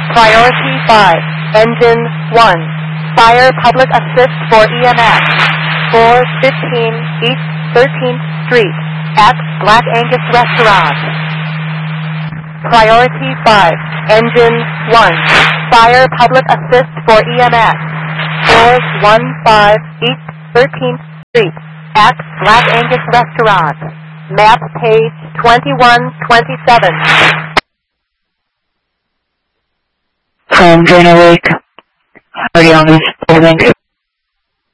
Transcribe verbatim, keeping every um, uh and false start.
Priority five, Engine one, Fire Public Assist for E M S, four fifteen East thirteenth Street, at Black Angus Restaurant. Priority five, Engine one, Fire Public Assist for E M S, four fifteen East thirteenth Street, at Black Angus Restaurant. Map page twenty-one twenty-seven. From Dana Lake, Hardy on this building.